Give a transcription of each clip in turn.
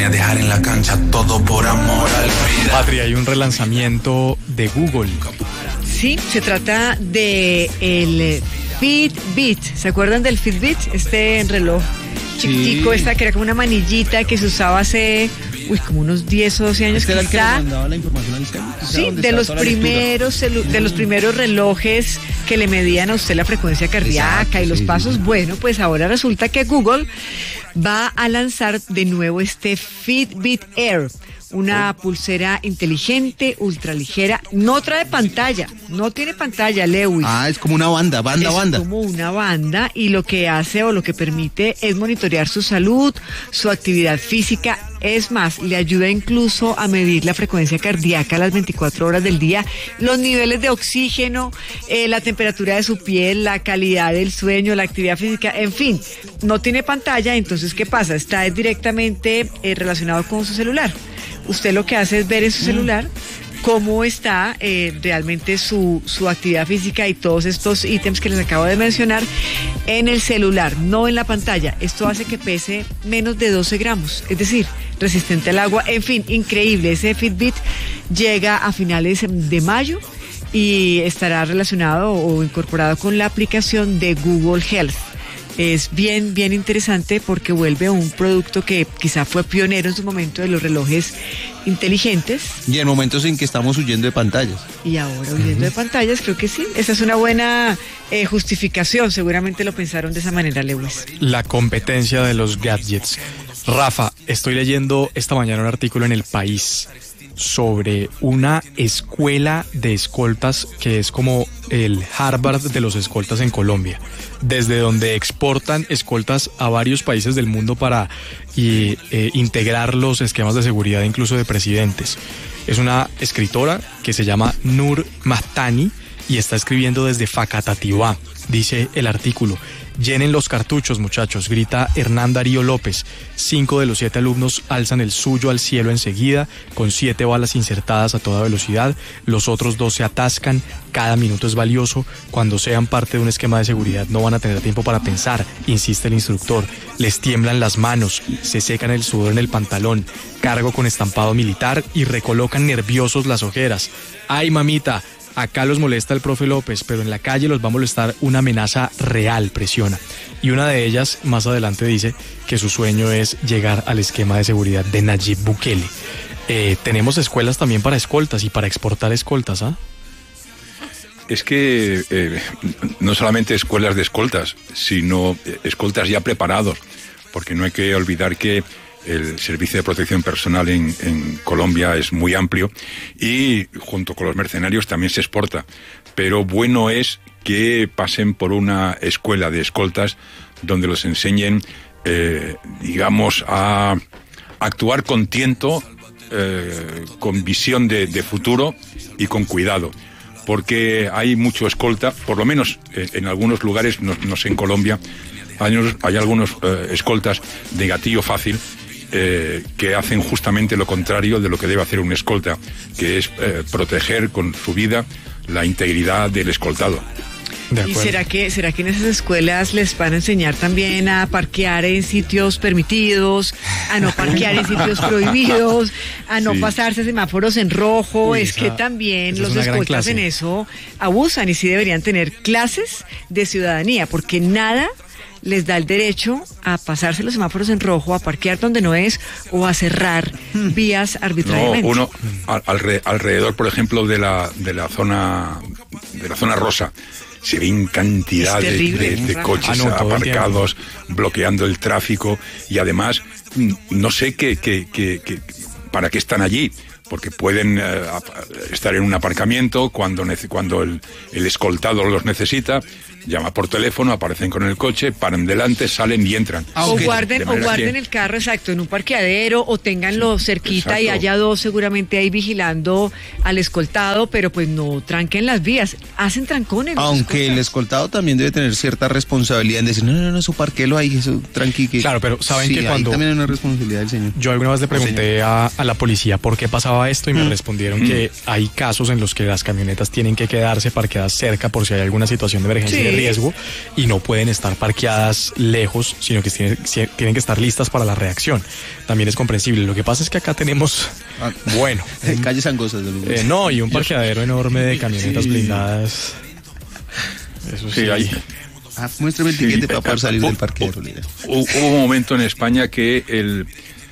a dejar en la cancha todo por amor al vida. Patria, hay un relanzamiento de Google. Sí, se trata de el Fitbit. ¿Se acuerdan del Fitbit? Este reloj chiquitico, esta que era como una manillita que se usaba hace como unos 10 o 12 años. ¿Este era el que le quizá. mandaba la información al celu? Sí, de los primeros relojes que le medían a usted la frecuencia cardíaca. Exacto, y los pasos. Sí. Bueno, pues ahora resulta que Google va a lanzar de nuevo este Fitbit Air. Una pulsera inteligente, ultraligera, no trae pantalla, no tiene pantalla, Lewis. Es como una banda. Es como una banda, y lo que hace o lo que permite es monitorear su salud, su actividad física. Es más, le ayuda incluso a medir la frecuencia cardíaca a las 24 horas del día, los niveles de oxígeno, la temperatura de su piel, la calidad del sueño, la actividad física, en fin, no tiene pantalla. Entonces, ¿qué pasa? Está directamente relacionado con su celular. Usted lo que hace es ver en su celular cómo está realmente su actividad física y todos estos ítems que les acabo de mencionar en el celular, no en la pantalla. Esto hace que pese menos de 12 gramos, es decir, resistente al agua. En fin, increíble. Ese Fitbit llega a finales de mayo y estará relacionado o incorporado con la aplicación de Google Health. Es bien interesante porque vuelve un producto que quizá fue pionero en su momento de los relojes inteligentes. Y en momentos en que estamos huyendo de pantallas. Y ahora huyendo de pantallas, creo que sí. Esa es una buena justificación. Seguramente lo pensaron de esa manera, Lewis. La competencia de los gadgets. Rafa, estoy leyendo esta mañana un artículo en El País sobre una escuela de escoltas que es como el Harvard de los escoltas en Colombia, desde donde exportan escoltas a varios países del mundo para integrar los esquemas de seguridad incluso de presidentes. Es una escritora que se llama Nur Mahtani y está escribiendo desde Facatativá. Dice el artículo: llenen los cartuchos, muchachos, grita Hernán Darío López. 5 de los 7 alumnos alzan el suyo al cielo enseguida, con 7 balas insertadas a toda velocidad. Los otros 2 se atascan. Cada minuto es valioso. Cuando sean parte de un esquema de seguridad no van a tener tiempo para pensar, insiste el instructor. Les tiemblan las manos, se secan el sudor en el pantalón. Cargo con estampado militar y recolocan nerviosos las ojeras. ¡Ay, mamita! Acá los molesta el profe López, pero en la calle los va a molestar una amenaza real, presiona. Y una de ellas, más adelante, dice que su sueño es llegar al esquema de seguridad de Nayib Bukele. Tenemos escuelas también para escoltas y para exportar escoltas, ¿ah? Es que no solamente escuelas de escoltas, sino escoltas ya preparados, porque no hay que olvidar que el servicio de protección personal en Colombia es muy amplio y junto con los mercenarios también se exporta. Pero bueno es que pasen por una escuela de escoltas donde los enseñen, digamos, a actuar con tiento, con visión de futuro y con cuidado. Porque hay mucho escolta, por lo menos en algunos lugares, no sé en Colombia, hay algunos escoltas de gatillo fácil, que hacen justamente lo contrario de lo que debe hacer un escolta, que es proteger con su vida la integridad del escoltado. ¿Y será que en esas escuelas les van a enseñar también a parquear en sitios permitidos, a no parquear en sitios prohibidos, a no pasarse semáforos en rojo? Es que también los escoltas en eso abusan y sí deberían tener clases de ciudadanía, porque nada les da el derecho a pasarse los semáforos en rojo, a parquear donde no es o a cerrar vías arbitrariamente. No, uno alrededor, por ejemplo, de la zona rosa, se ven cantidad de coches aparcados, bloqueando el tráfico, y además no sé para qué están allí. Porque pueden estar en un aparcamiento cuando el escoltado los necesita, llama por teléfono, aparecen con el coche, paran delante, salen y entran. O guarden el carro, exacto, en un parqueadero, o ténganlo cerquita, exacto, y haya 2 seguramente ahí vigilando al escoltado, pero pues no tranquen las vías, hacen trancones. Aunque el escoltado también debe tener cierta responsabilidad en decir, no, eso parquelo ahí, eso tranqui. Claro, pero saben que cuando... también hay una responsabilidad del señor. Yo alguna vez le pregunté a la policía por qué pasaba esto y me respondieron que hay casos en los que las camionetas tienen que quedarse parqueadas cerca por si hay alguna situación de emergencia. de riesgo y no pueden estar parqueadas lejos, sino que tienen que estar listas para la reacción. También es comprensible. Lo que pasa es que acá tenemos, bueno, calles angostas. no, y un parqueadero enorme de camionetas blindadas. Eso sí, hay. Muéstrame el tiquete para poder salir del parqueadero. Hubo un momento en España que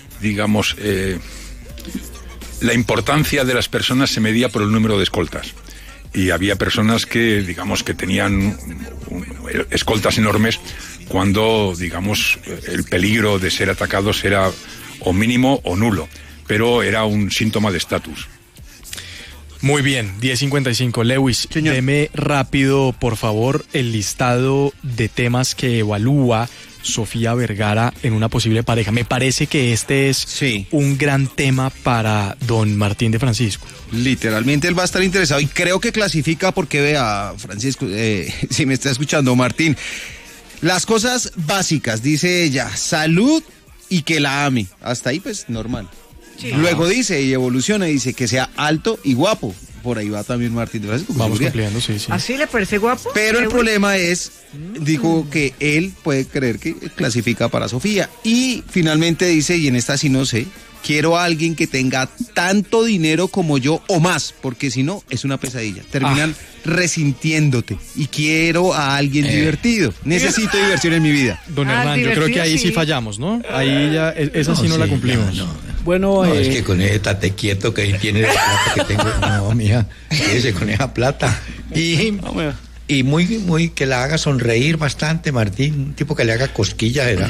la importancia de las personas se medía por el número de escoltas. Y había personas que, que tenían escoltas enormes cuando, el peligro de ser atacados era o mínimo o nulo, pero era un síntoma de estatus. Muy bien, 10:55. Lewis, deme rápido, por favor, el listado de temas que evalúa Sofía Vergara en una posible pareja. Me parece que este es un gran tema para don Martín de Francisco. Literalmente él va a estar interesado y creo que clasifica porque vea, Francisco, si me está escuchando, Martín, las cosas básicas, dice ella, salud y que la ame. Hasta ahí pues normal. Sí. Luego dice y evoluciona y dice que sea alto y guapo. Por ahí va también Martín de Francisco. Vamos cumpliendo, sí. ¿Así le parece guapo? Pero el problema es, dijo que él puede creer que clasifica para Sofía. Y finalmente dice, y en esta sí no sé, quiero a alguien que tenga tanto dinero como yo o más, porque si no, es una pesadilla. Terminan resintiéndote. Y quiero a alguien divertido. Necesito diversión en mi vida. Don Hernán, yo creo que ahí sí fallamos, ¿no? Ahí ya, esa sí no la cumplimos. No. Bueno, es que con ese tate quieto que tiene la plata que tengo, no, mija, quédese con esa plata. Y muy que la haga sonreír bastante, Martín, un tipo que le haga cosquillas, ¿verdad?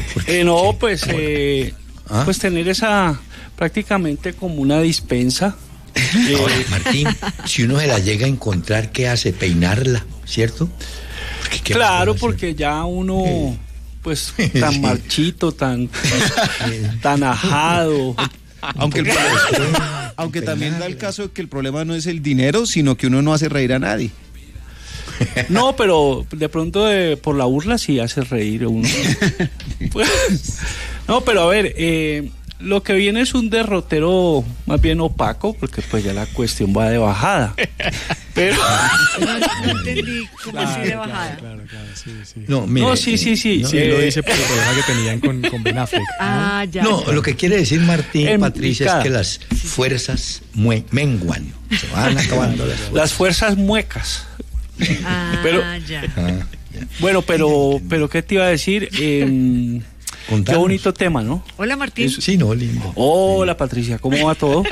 Pues tener esa prácticamente como una dispensa. Ahora, Martín, si uno se la llega a encontrar, ¿qué hace? Peinarla, ¿cierto? Claro, porque ya uno... pues tan marchito, tan ajado. Aunque también da el caso de que el problema no es el dinero, sino que uno no hace reír a nadie. No, pero de pronto por la burla sí hace reír a uno. Pues, no, pero a ver, lo que viene es un derrotero más bien opaco, porque pues ya la cuestión va de bajada. Pero no entendí cómo así de bajada. Claro, sí. No, sí. Sí, lo dice por el problema que tenían con Ben Affleck. Ya. No, lo que quiere decir Martín, Patricia, es que las fuerzas menguan. Se van acabando las fuerzas muecas. Bueno, pero ¿qué te iba a decir? Qué bonito tema, ¿no? Hola, Martín. Sí, no, lindo. Hola, Patricia, ¿cómo va todo?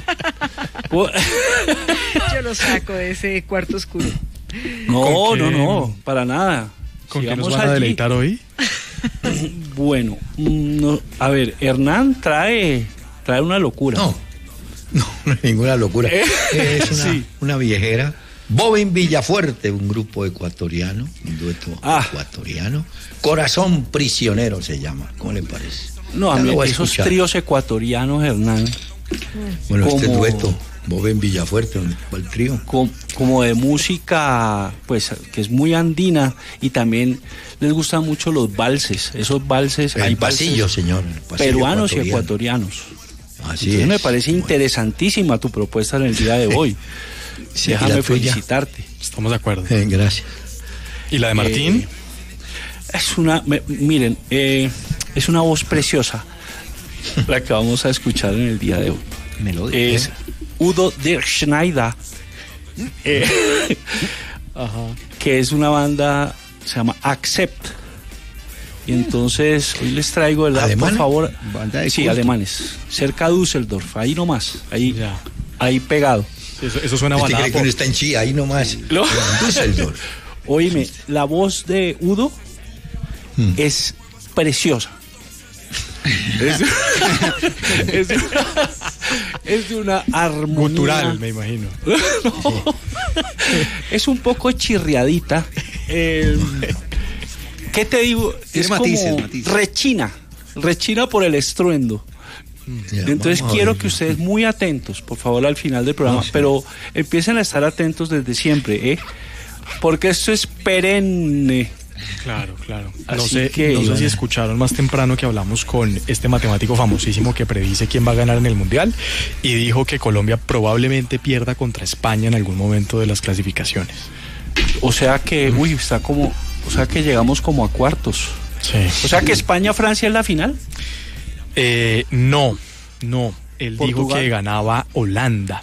Yo lo saco de ese cuarto oscuro. No, para nada. ¿Con qué nos van a deleitar hoy? Bueno, a ver, Hernán trae una locura. No es ninguna locura. Es una viejera. Bobin Villafuerte, un grupo ecuatoriano, un dueto ecuatoriano. Corazón Prisionero se llama, ¿cómo le parece? No, a mí esos tríos ecuatorianos, Hernán. Bueno, este dueto, Bobin Villafuerte, ¿dónde va el trío? Como de música, pues, que es muy andina, y también les gustan mucho los valses. Esos valses, hay pasillo, valses, señor. Pasillo peruanos y ecuatorianos. Así Entonces es. Me parece interesantísima tu propuesta en el día de hoy. Sí, déjame felicitarte. Estamos de acuerdo. Gracias. ¿Y la de Martín? Miren, es una voz preciosa la que vamos a escuchar en el día de hoy. Es Udo der Schneider, que es una banda, se llama Accept. Y entonces hoy les traigo, ¿verdad? Por favor. Sí, alemanes. Cerca de Düsseldorf, ahí nomás, ahí pegado. Eso suena balada. ¿Usted cree que uno está en Chía, ahí nomás? ¿No? Oíme, la voz de Udo es preciosa. Es de una armonía gutural, me imagino. No, es un poco chirriadita. ¿Qué te digo? Es matices. Rechina por el estruendo. Entonces quiero que ustedes muy atentos, por favor, al final del programa, pero empiecen a estar atentos desde siempre, porque esto es perenne. Claro. No sé si escucharon más temprano que hablamos con este matemático famosísimo que predice quién va a ganar en el Mundial y dijo que Colombia probablemente pierda contra España en algún momento de las clasificaciones. O sea que, o sea que llegamos como a cuartos. Sí. O sea que España-Francia es la final. No. Él dijo Portugal. que ganaba Holanda.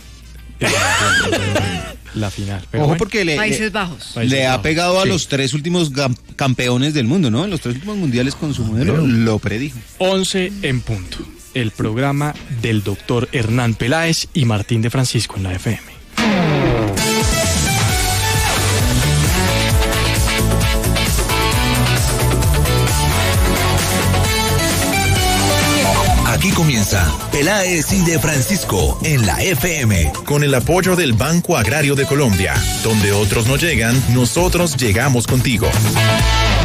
La final. Pero Ojo, bueno. porque Países Bajos. le ha pegado a Sí. los 3 últimos campeones del mundo, ¿no? En los 3 últimos mundiales con su modelo lo predijo. 11 en punto. El programa del doctor Hernán Peláez y Martín de Francisco en la FM. Aquí comienza Peláez y de Francisco en la FM. Con el apoyo del Banco Agrario de Colombia, donde otros no llegan, nosotros llegamos contigo.